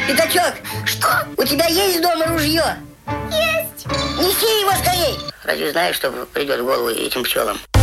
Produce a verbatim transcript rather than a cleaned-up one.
Пятачок, Что? у тебя есть дома ружье? Есть. Неси его скорей. Разве знаешь, что придет в голову этим пчелам?